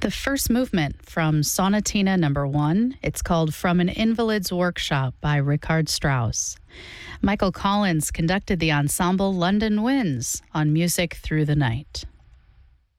The first movement from Sonatina Number 1. It's called From an Invalid's Workshop by Richard Strauss. Michael Collins conducted the ensemble London Winds on Music Through the Night.